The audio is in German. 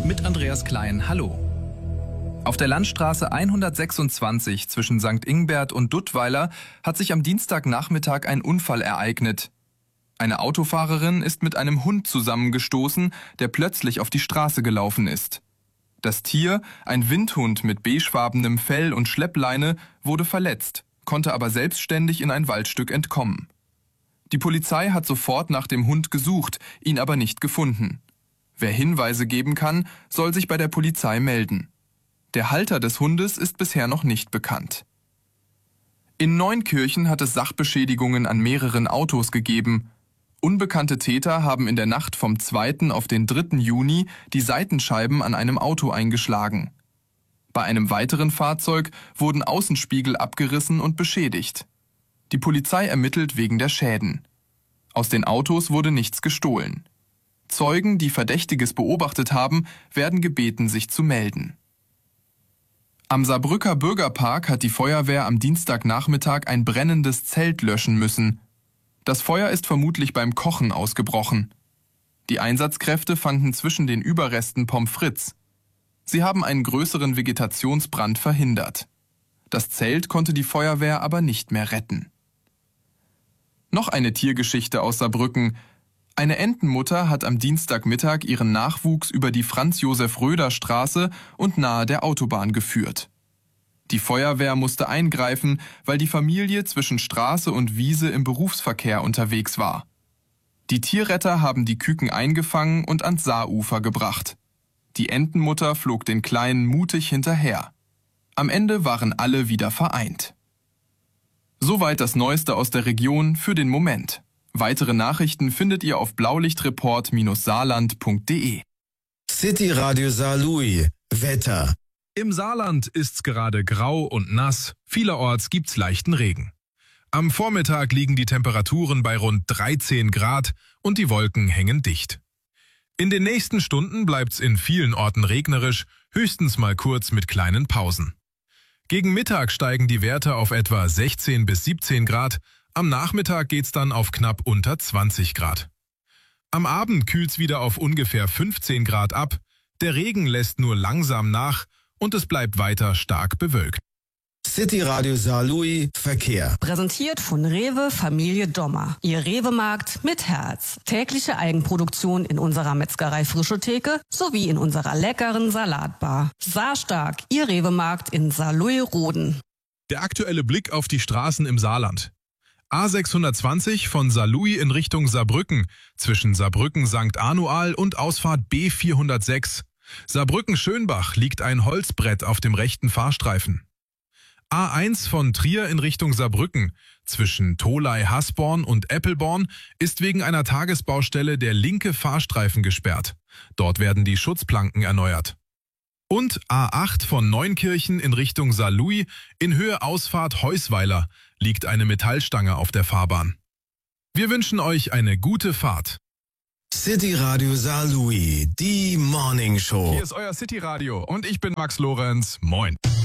Mit Andreas Klein, hallo. Auf der Landstraße 126 zwischen St. Ingbert und Duttweiler hat sich am Dienstagnachmittag ein Unfall ereignet. Eine Autofahrerin ist mit einem Hund zusammengestoßen, der plötzlich auf die Straße gelaufen ist. Das Tier, ein Windhund mit beigefarbenem Fell und Schleppleine, wurde verletzt, konnte aber selbstständig in ein Waldstück entkommen. Die Polizei hat sofort nach dem Hund gesucht, ihn aber nicht gefunden. Wer Hinweise geben kann, soll sich bei der Polizei melden. Der Halter des Hundes ist bisher noch nicht bekannt. In Neunkirchen hat es Sachbeschädigungen an mehreren Autos gegeben. Unbekannte Täter haben in der Nacht vom 2. auf den 3. Juni die Seitenscheiben an einem Auto eingeschlagen. Bei einem weiteren Fahrzeug wurden Außenspiegel abgerissen und beschädigt. Die Polizei ermittelt wegen der Schäden. Aus den Autos wurde nichts gestohlen. Zeugen, die Verdächtiges beobachtet haben, werden gebeten, sich zu melden. Am Saarbrücker Bürgerpark hat die Feuerwehr am Dienstagnachmittag ein brennendes Zelt löschen müssen. Das Feuer ist vermutlich beim Kochen ausgebrochen. Die Einsatzkräfte fanden zwischen den Überresten Pommes frites. Sie haben einen größeren Vegetationsbrand verhindert. Das Zelt konnte die Feuerwehr aber nicht mehr retten. Noch eine Tiergeschichte aus Saarbrücken. Eine Entenmutter hat am Dienstagmittag ihren Nachwuchs über die Franz-Josef-Röder-Straße und nahe der Autobahn geführt. Die Feuerwehr musste eingreifen, weil die Familie zwischen Straße und Wiese im Berufsverkehr unterwegs war. Die Tierretter haben die Küken eingefangen und ans Saarufer gebracht. Die Entenmutter flog den Kleinen mutig hinterher. Am Ende waren alle wieder vereint. Soweit das Neueste aus der Region für den Moment. Weitere Nachrichten findet ihr auf blaulichtreport-saarland.de. City Radio Saarlouis. Wetter. Im Saarland ist's gerade grau und nass, vielerorts gibt's leichten Regen. Am Vormittag liegen die Temperaturen bei rund 13 Grad und die Wolken hängen dicht. In den nächsten Stunden bleibt's in vielen Orten regnerisch, höchstens mal kurz mit kleinen Pausen. Gegen Mittag steigen die Werte auf etwa 16 bis 17 Grad, am Nachmittag geht's dann auf knapp unter 20 Grad. Am Abend kühlt's wieder auf ungefähr 15 Grad ab, der Regen lässt nur langsam nach und es bleibt weiter stark bewölkt. City Radio Saarlouis Verkehr. Präsentiert von Rewe Familie Dommer. Ihr Rewe-Markt mit Herz. Tägliche Eigenproduktion in unserer Metzgerei Frische Theke sowie in unserer leckeren Salatbar. Saarstark, Ihr Rewe-Markt in Saarlouis-Roden. Der aktuelle Blick auf die Straßen im Saarland. A620 von Saarlouis in Richtung Saarbrücken, zwischen Saarbrücken-St. Anual und Ausfahrt B406. Saarbrücken-Schönbach liegt ein Holzbrett auf dem rechten Fahrstreifen. A1 von Trier in Richtung Saarbrücken, zwischen Tholey-Hasborn und Eppelborn, ist wegen einer Tagesbaustelle der linke Fahrstreifen gesperrt. Dort werden die Schutzplanken erneuert. Und A8 von Neunkirchen in Richtung Saarlouis, in Höhe Ausfahrt Heusweiler, liegt eine Metallstange auf der Fahrbahn. Wir wünschen euch eine gute Fahrt. City Radio Saarlouis, die Morning Show. Hier ist euer City Radio und ich bin Max Lorenz. Moin.